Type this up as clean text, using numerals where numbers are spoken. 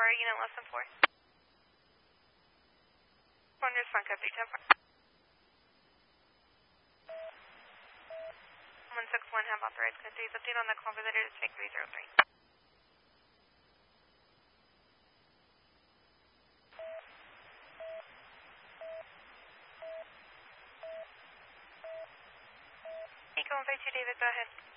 unit less than 4. Corners front code 310. 161 have authorized code 3's update on the converter to take 303. Eco 152 David, go ahead.